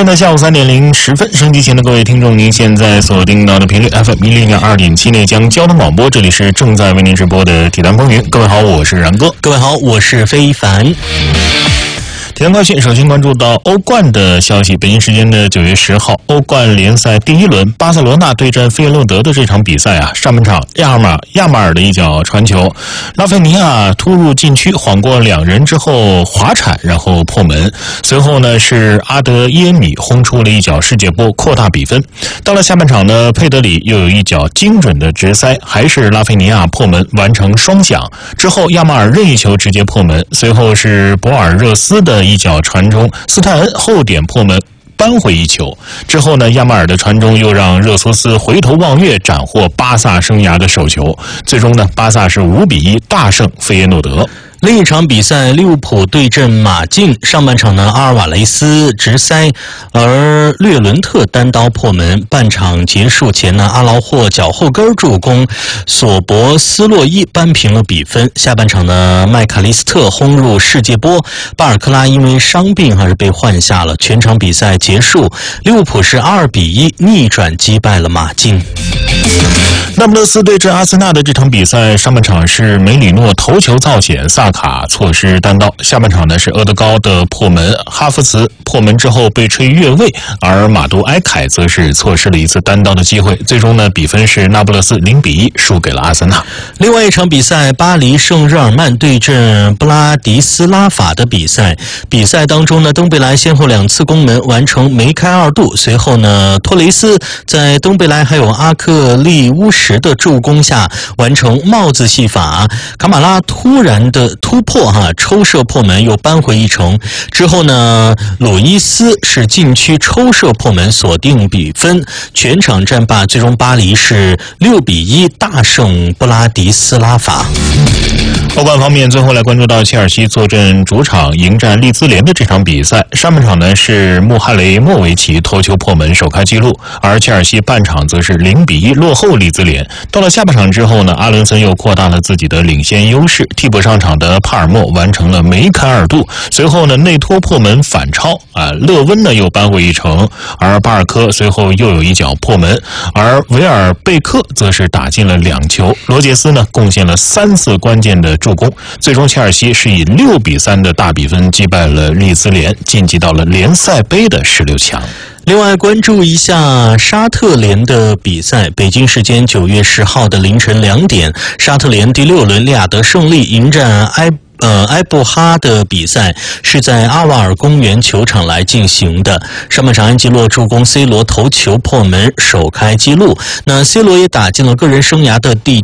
间的下午3点10分，收音机前的各位听众，您现在锁定到的频率 FM102.7内江交通广播，这里是正在为您直播的体坛风云。各位好，我是然哥。 各位好，我是非凡。 体坛快讯，首先关注到欧冠的消息。北京时间的9月10号，欧冠联赛第一轮，巴塞罗那对阵费耶诺德的这场比赛啊，上半场亚马尔的一脚传球，拉菲尼亚突入禁区，晃过两人之后滑铲，然后破门。随后呢是阿德耶米轰出了一脚世界波，扩大比分。到了下半场呢，佩德里又有一脚精准的直塞，还是拉菲尼亚破门，完成双响。之后亚马尔任意球直接破门，随后是博尔热斯的一脚传中，斯泰恩后点破门，扳回一球。之后呢，亚马尔的传中又让热苏斯回头望月，斩获巴萨生涯的首球。最终呢，巴萨是5-1大胜费耶诺德。 另一场比赛，利物浦对阵马竞。上半场呢，阿尔瓦雷斯直塞，而略伦特单刀破门。半场结束前呢，阿劳霍脚后跟助攻，索博斯洛伊扳平了比分。下半场呢，麦卡利斯特轰入世界波，巴尔克拉因为伤病还是被换下了。全场比赛结束，利物浦是2-1逆转击败了马竞。 那不勒斯对阵阿森纳的这场比赛，上半场是梅里诺头球造险，萨卡错失单刀。下半场呢是厄德高的破门，哈弗茨破门之后被吹越位，而马杜埃凯则是错失了一次单刀的机会。最终呢，比分是那不勒斯0-1输给了阿森纳。 另外一场比赛，巴黎圣日耳曼对阵布拉迪斯拉法的比赛。比赛当中呢，登贝莱先后2次攻门完成梅开2度，随后呢，托雷斯在登贝莱还有阿克利乌什的助攻下完成帽子戏法，卡马拉突然的突破抽射破门，又扳回一城。之后呢，鲁伊斯是禁区抽射破门锁定比分，全场战罢，最终巴黎是6-1大胜布拉迪斯拉法。 欧冠方面，最后来关注到切尔西坐镇主场迎战利兹联的这场比赛。上半场呢是穆哈雷莫维奇头球破门首开纪录，而切尔西半场则是0-1落后利兹联。到了下半场之后呢，阿伦森又扩大了自己的领先优势，替补上场的帕尔默完成了梅开2度，随后呢内托破门反超勒温呢又扳回一城，而巴尔科随后又有一脚破门，而维尔贝克则是打进了2球，罗杰斯呢贡献了3次关键的助攻。最终切尔西是以6-3的大比分击败了利兹联，晋级到了联赛杯的16强。 另外关注一下沙特联的比赛，北京时间9月10号的凌晨2点，沙特联第6轮利雅得胜利迎战埃布哈的比赛是在阿瓦尔公园球场来进行的。上半场安吉洛助攻 C 罗头球破门首开纪录，那 C 罗也打进了个人生涯的第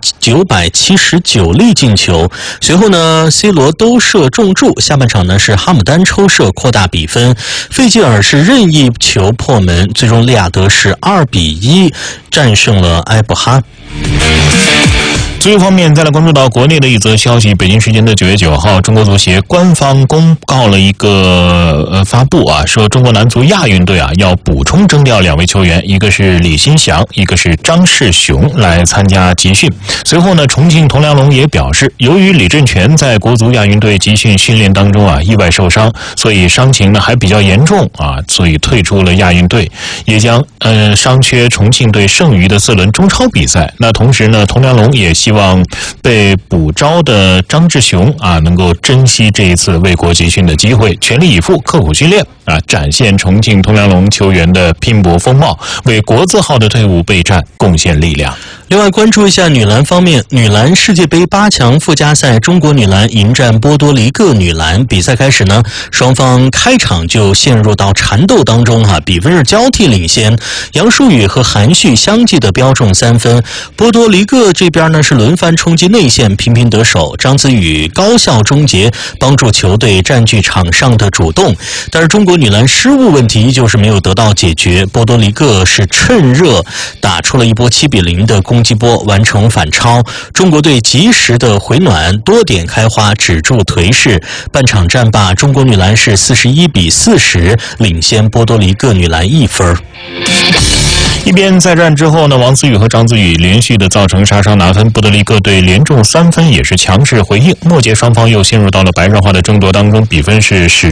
979粒进球。随后呢 C 罗都射中柱，下半场呢是哈姆丹抽射扩大比分，费吉尔是任意球破门，最终利雅得是2-1战胜了埃布哈。 足球方面，再来关注到国内的一则消息。北京时间的9月9号，中国足协官方公告了一个发布说中国男足亚运队要补充征调2位球员，一个是李新祥，一个是张世雄来参加集训。随后呢，重庆铜梁龙也表示，由于李振权在国足亚运队集训训练当中意外受伤，所以伤情呢还比较严重所以退出了亚运队，也将伤缺重庆队剩余的4轮中超比赛。那同时呢，铜梁龙也希望被补招的张志雄能够珍惜这一次为国集训的机会，全力以赴，刻苦训练展现重庆铜梁龙球员的拼搏风貌，为国字号的队伍备战贡献力量。 另外关注一下女篮方面，女篮世界杯8强附加赛，中国女篮迎战波多黎各女篮。比赛开始呢，双方开场就陷入到缠斗当中比分是交替领先，杨舒雨和韩旭相继的标中3分。波多黎各这边呢是轮番冲击内线，频频得手，张子宇高效终结，帮助球队占据场上的主动。但是中国女篮失误问题依旧是没有得到解决，波多黎各是趁热打出了一波7-0的攻击波，完成反超。中国队及时的回暖，多点开花，止住颓势。半场战罢，中国女篮是41-40领先波多黎各女篮1分。 一边再战之后呢，王思雨和张子宇连续的造成杀伤拿分，波多黎各队连中3分，也是强势回应。末节双方又陷入到了白热化的争夺当中，比分是